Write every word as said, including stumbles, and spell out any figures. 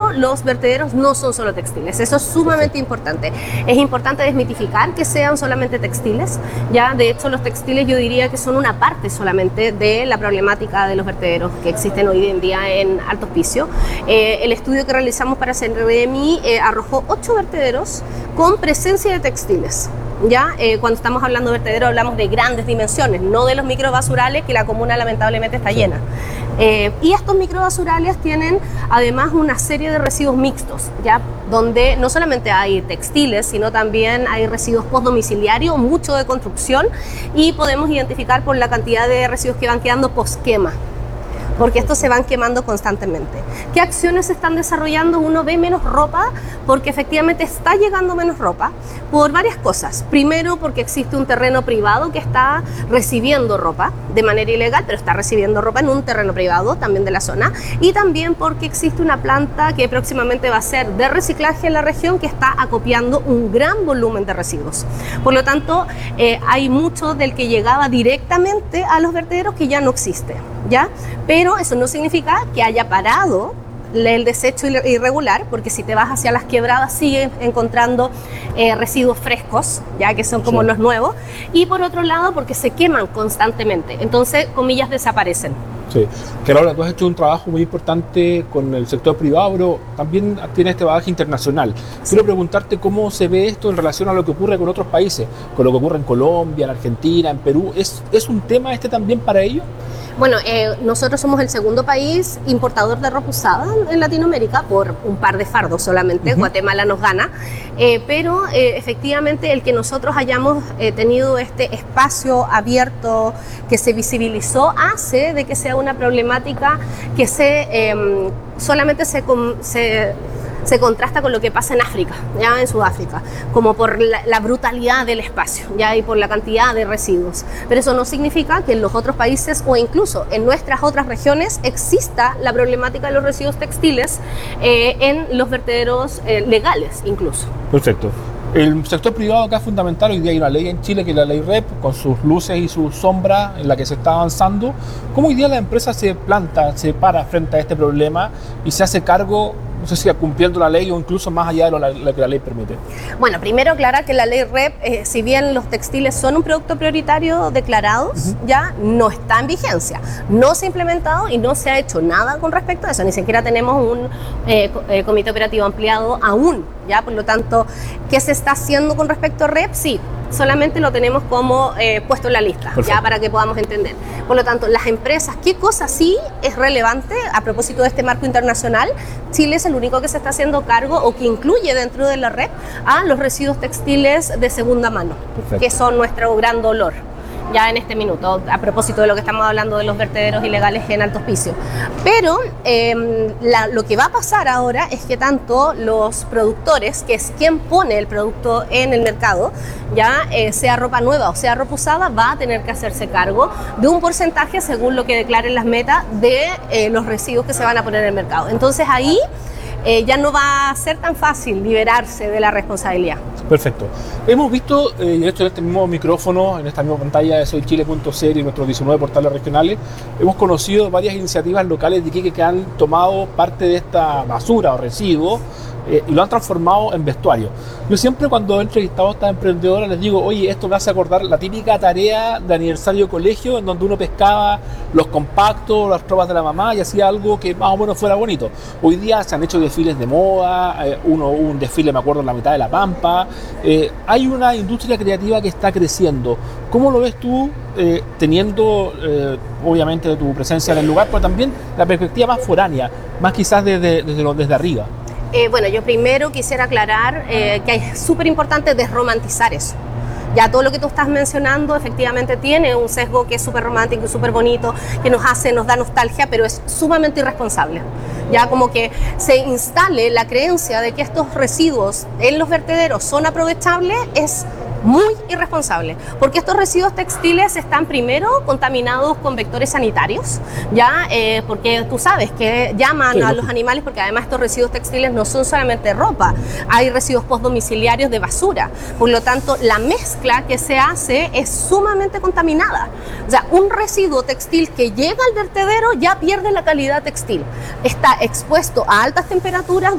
pero los vertederos no son solo textiles, eso es sumamente importante. Es importante desmitificar que sean solamente textiles, ya de hecho los textiles yo diría que son una parte solamente de la problemática de los vertederos que existen hoy en día en Alto Hospicio. Eh, el estudio que realizamos para Ceremi eh, arrojó ocho vertederos con presencia de textiles. Ya, eh, cuando estamos hablando de vertederos hablamos de grandes dimensiones, no de los microbasurales que la comuna lamentablemente está llena. Eh, y estos microbasurales tienen además una serie de residuos mixtos, ya, donde no solamente hay textiles, sino también hay residuos postdomiciliarios, mucho de construcción, y podemos identificar por la cantidad de residuos que van quedando post-quema, porque estos se van quemando constantemente. ¿Qué acciones se están desarrollando? Uno ve menos ropa porque efectivamente está llegando menos ropa por varias cosas. Primero, porque existe un terreno privado que está recibiendo ropa de manera ilegal, pero está recibiendo ropa en un terreno privado también de la zona. Y también porque existe una planta que próximamente va a ser de reciclaje en la región que está acopiando un gran volumen de residuos. Por lo tanto, eh, hay mucho del que llegaba directamente a los vertederos que ya no existe, ¿ya? Pero eso no significa que haya parado el desecho irregular, porque si te vas hacia las quebradas sigues encontrando eh, residuos frescos, ya que son como sí. los nuevos, y por otro lado porque se queman constantemente, entonces comillas desaparecen. Sí, que ahora tú has hecho un trabajo muy importante con el sector privado, pero también tienes este bagaje internacional. Sí. Quiero preguntarte cómo se ve esto en relación a lo que ocurre con otros países, con lo que ocurre en Colombia, en Argentina, en Perú. ¿Es, es un tema este también para ellos? Bueno, eh, nosotros somos el segundo país importador de ropa usada en Latinoamérica por un par de fardos solamente, uh-huh. Guatemala nos gana, eh, pero eh, efectivamente el que nosotros hayamos eh, tenido este espacio abierto que se visibilizó hace de que sea una problemática que se, eh, solamente se... se se contrasta con lo que pasa en África, ya en Sudáfrica, como por la, la brutalidad del espacio, ya y por la cantidad de residuos. Pero eso no significa que en los otros países o incluso en nuestras otras regiones exista la problemática de los residuos textiles eh, en los vertederos eh, legales incluso. Perfecto. El sector privado acá es fundamental. Hoy día hay una ley en Chile que es la ley R E P, con sus luces y sus sombras en la que se está avanzando. ¿Cómo hoy día la empresa se planta, se para frente a este problema y se hace cargo, no sé si cumpliendo la ley o incluso más allá de lo, lo que la ley permite? Bueno, primero aclarar que la ley R E P, eh, si bien los textiles son un producto prioritario declarados, uh-huh. ya no está en vigencia. No se ha implementado y no se ha hecho nada con respecto a eso. Ni siquiera tenemos un eh, eh, comité operativo ampliado aún, ya, por lo tanto, ¿qué se está haciendo con respecto a R E P? Sí, solamente lo tenemos como eh, puesto en la lista, Perfecto. ya para que podamos entender. Por lo tanto, las empresas, ¿qué cosa sí es relevante a propósito de este marco internacional? Chile es el único que se está haciendo cargo o que incluye dentro de la R E P a los residuos textiles de segunda mano, Perfecto. que son nuestro gran dolor ya en este minuto, a propósito de lo que estamos hablando de los vertederos ilegales en Alto Hospicio. Pero eh, la, lo que va a pasar ahora es que tanto los productores, que es quien pone el producto en el mercado, ya eh, sea ropa nueva o sea ropa usada, va a tener que hacerse cargo de un porcentaje según lo que declaren las metas de eh, los residuos que se van a poner en el mercado. Entonces ahí Eh, ya no va a ser tan fácil liberarse de la responsabilidad. Perfecto. Hemos visto, eh, de hecho en este mismo micrófono, en esta misma pantalla de soy chile punto c l y nuestros diecinueve portales regionales, hemos conocido varias iniciativas locales de Iquique que han tomado parte de esta basura o residuo eh, y lo han transformado en vestuario. Yo siempre cuando he entrevistado a estas emprendedoras les digo, oye, esto me hace acordar la típica tarea de aniversario de colegio en donde uno pescaba los compactos, las tropas de la mamá y hacía algo que más o menos fuera bonito. Hoy día se han hecho desfiles de moda, eh, uno un desfile, me acuerdo, en la mitad de La Pampa. Eh, hay una industria creativa que está creciendo. ¿Cómo lo ves tú, eh, teniendo eh, obviamente tu presencia en el lugar, pero también la perspectiva más foránea, más quizás desde, desde, lo, desde arriba? Eh, bueno, yo primero quisiera aclarar eh, que es súper importante desromantizar eso. Ya todo lo que tú estás mencionando efectivamente tiene un sesgo que es súper romántico y súper bonito, que nos hace, nos da nostalgia, pero es sumamente irresponsable. Ya como que se instale la creencia de que estos residuos en los vertederos son aprovechables es muy irresponsable, porque estos residuos textiles están primero contaminados con vectores sanitarios, ya eh, porque tú sabes que llaman sí, a los animales, porque además estos residuos textiles no son solamente ropa, hay residuos postdomiciliarios de basura, por lo tanto la mezcla que se hace es sumamente contaminada. O sea, un residuo textil que llega al vertedero ya pierde la calidad textil, está expuesto a altas temperaturas